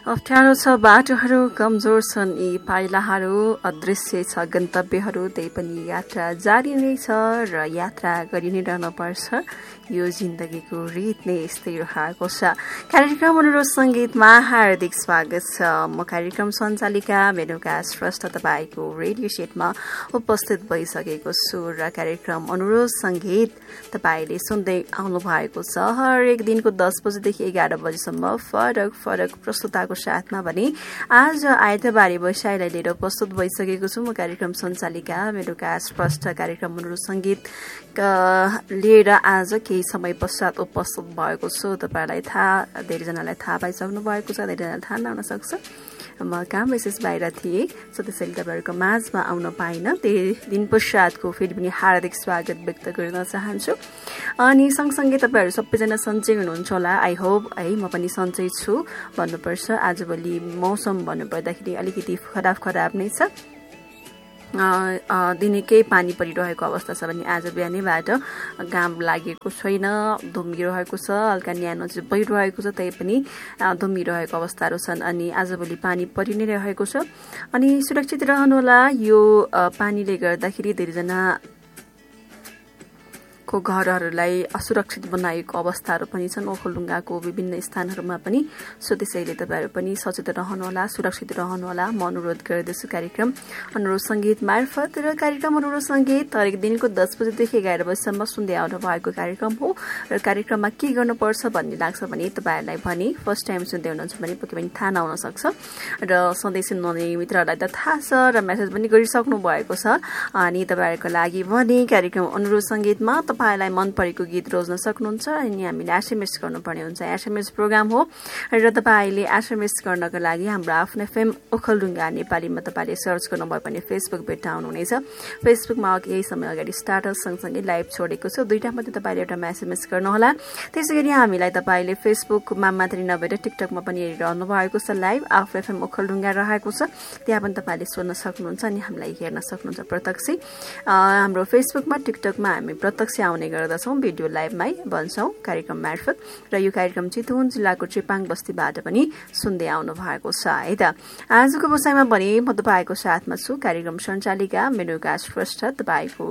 अप्ठ्यारो छ बाटोहरू, कमजोर छन् यी पाइलाहरू, अदृश्य छ गन्तव्यहरू, त्यही पनि यात्रा जारी नै छ र यात्रा गरि नै रहन पर्छ। यो जिन्दगीको रीत नै यस्तै रहेको छ। कार्यक्रम अनुरोध संगीतमा हार्दिक स्वागत छ। म कार्यक्रम सञ्चालिका मेनुका श्रेष्ठ तपाईँको रेडियो सेटमा उपस्थित भइसकेको छु र कार्यक्रम अनुरोध संगीत तपाईँले सुन्दै आउनु भएको छ। हरेक दिनको 10 बजेदेखि 11 बजेसम्म फरक फरक प्रस्तुताको साथमा भने आज आइतबारे बसाइलाई लिएर प्रस्तुत भइसकेको छु। म कार्यक्रम सञ्चालिका मेनुका स्पष्ट कार्यक्रम अनुरोध संगीत लिएर आज केही समय पश्चात उपस्थित भएको छु। तपाईँलाई थाहा, धेरैजनालाई थाहा पाइसक्नु भएको छ, धेरैजनालाई थाहा नहुन सक्छ। म काम विशेष बाहिर थिएँ, सो त्यसैले तपाईँहरूको माझमा आउन पाइनँ। त्यही दिन पश्चातको फेरि पनि हार्दिक स्वागत व्यक्त गर्न चाहन्छु। अनि सँगसँगै तपाईँहरू सबैजना सन्चै हुनुहुन्छ होला, आई होप है। म पनि सन्चै छु भन्नुपर्छ। आजभोलि मौसम भन्नुपर्दाखेरि अलिकति खराब नै छ। दिनै केही पानी परिरहेको अवस्था छ भने आज बिहानैबाट घाम लागेको छैन, धुम्मिरहेको छ, हल्का न्यानो चाहिँ भइरहेको छ, त्यही पनि धुम्मिरहेको अवस्थाहरू छन्। अनि आजभोलि पानी परि नै रहेको छ। अनि सुरक्षित रहनुहोला। यो पानीले गर्दाखेरि धेरैजना को घरहरूलाई असुरक्षित बनाएको अवस्थाहरू पनि छन् ओखलढुङ्गाको विभिन्न स्थानहरूमा पनि। सो त्यसैले तपाईँहरू पनि सचेत रहनुहोला, सुरक्षित रहनुहोला म अनुरोध गर्दछु। कार्यक्रम अनुरोध संगीत मार्फत र कार्यक्रम अनुरोध संगीत हरेक दिनको 10 बजेदेखि 11 बजेसम्म सुन्दै आउनु भएको कार्यक्रम हो। र कार्यक्रममा के गर्नुपर्छ भन्ने लाग्छ भने तपाईँहरूलाई भने फर्स्ट टाइम सुन्दै हुनुहुन्छ भने पक्कै पनि थाहा नहुन सक्छ र सधैँ सुन्नुहुने मित्रहरूलाई त थाहा छ र मेसेज पनि गरिसक्नु भएको छ। अनि तपाईँहरूको लागि भने कार्यक्रम अनुरोध संगीतमा तपाईँलाई मन परेको गीत रोज्न सक्नुहुन्छ। अनि हामीले एसएमएस गर्नुपर्ने हुन्छ। एसएमएस प्रोग्राम हो र तपाईँले एसएमएस गर्नको लागि हाम्रो आफ्नो एफएम ओखलढुङ्गा नेपालीमा तपाईँले सर्च गर्नुभयो भने फेसबुक भेट्टाउनुहुनेछ। फेसबुकमा केही समय अगाडि स्टाटस सँगसँगै लाइभ छोडेको छु, दुईटा मात्रै तपाईँले एउटा एसएमएस गर्नुहोला। त्यसै गरी हामीलाई तपाईँले फेसबुकमा मात्रै नभएर टिकटकमा पनि हेरिरहनु भएको छ। लाइभ आफ्नो एफएम ओखलढुङ्गा रहेको छ, त्यहाँ पनि तपाईँले सुन्न सक्नुहुन्छ अनि हामीलाई हेर्न सक्नुहुन्छ प्रत्यक्ष। हाम्रो फेसबुकमा टिकटकमा हामी प्रत्यक्ष आउने गर्दछौँ, भिडियो लाइभमै भन्छौँ कार्यक्रम मार्फत। र यो कार्यक्रम चितवन जिल्लाको चेपाङ बस्तीबाट पनि सुन्दै आउनु भएको छ है त। आजको बसाइमा भने म तपाईँको साथमा छु, कार्यक्रम सञ्चालिका मेनुका श्रेष्ठ तपाईँको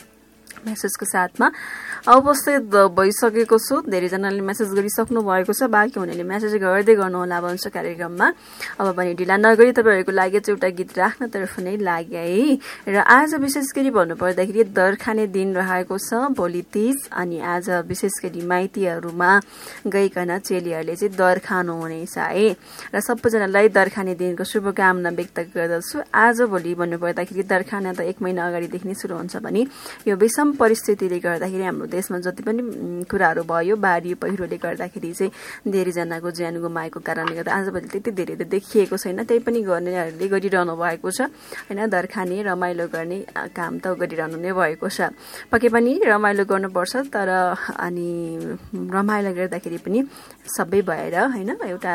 मेसेजको साथमा उपस्थित भइसकेको छु। धेरैजनाले मेसेज गरिसक्नु भएको छ, बाँकी हुनेले मेसेज गर्दै गर्नुहोला भन्छ कार्यक्रममा। अब पनि ढिला नगरी तपाईँहरूको लागि चाहिँ एउटा गीत राख्नतर्फ नै लाग्यो है। र आज विशेष गरी भन्नुपर्दाखेरि दरखाने दिन रहेको छ, भोलि तीज। अनि आज विशेष गरी माइतीहरूमा गइकन चेलीहरूले चाहिँ दर खानु हुनेछ है। र सबैजनालाई दरखाने दिनको शुभकामना व्यक्त गर्दछु। आज भोलि भन्नुपर्दाखेरि दरखाना त 1 महिना अगाडिदेखि नै सुरु हुन्छ भने यो विषम परिस्थितिले गर्दाखेरि हाम्रो देशमा जति पनि कुराहरू भयो, बाढी पहिरोले गर्दाखेरि चाहिँ धेरैजनाको ज्यान गुमाएको कारणले गर्दा आजभोलि त्यति धेरै त देखिएको छैन। त्यही पनि गर्नेहरूले गरिरहनु भएको छ होइन। दरखाने रमाइलो गर्ने काम त गरिरहनु नै भएको छ। पक्कै पनि रमाइलो गर्नुपर्छ, तर अनि रमाइलो गर्दाखेरि पनि सबै भएर होइन एउटा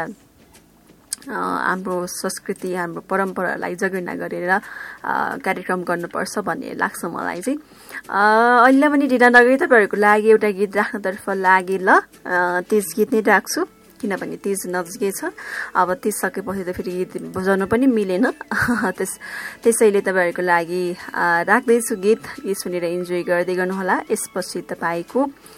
हाम्रो संस्कृति, हाम्रो परम्परालाई जगेर्ना गरेर कार्यक्रम गर्नुपर्छ भन्ने लाग्छ मलाई चाहिँ। अहिले पनि ढिला नगरी तपाईँहरूको लागि एउटा गीत राख्नतर्फ लागे ल। तीज गीत नै राख्छु किनभने तीज नजिकै छ। अब तीज सकेपछि त फेरि गीत बजाउनु पनि मिलेन। त्यसैले तपाईँहरूको लागि राख्दैछु गीत सुनेर इन्जोय गर्दै गर्नुहोला। यसपछि तपाईँको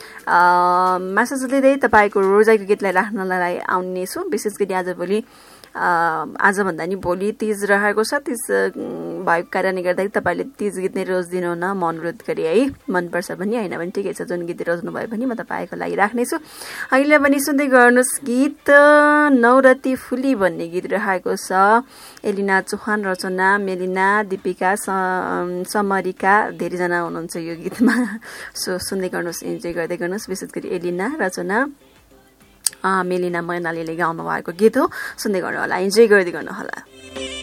मेसेज लिँदै तपाईँको रोजाइको गीतलाई राख्नलाई आउनेछु। विशेष गरी आजभन्दा नि भोलि तीज रहेको छ। तीज भएको कारणले गर्दाखेरि तपाईँले तीज गीत नै रोजिदिनु न म अनुरोध गरेँ है। मनपर्छ भने होइन भने ठिकै छ, जुन गीत रोज्नु भयो भने म तपाईँको लागि राख्नेछु। अहिले पनि सुन्दै गर्नुहोस् गीत नौरती फुली भन्ने गीत रहेको छ। एलिना चौहान रचना, मेलिना, दीपिका, समरिका धेरैजना हुनुहुन्छ यो गीतमा। सो सुन्दै गर्नुहोस्, इन्जोय गर्दै गर्नुहोस्। विशेष गरी एलिना रचना, मेलिना मैनालीले गाउनु भएको गीत हो। सुन्दै गर्नुहोला, इन्जोय गर्दै गर्नुहोला।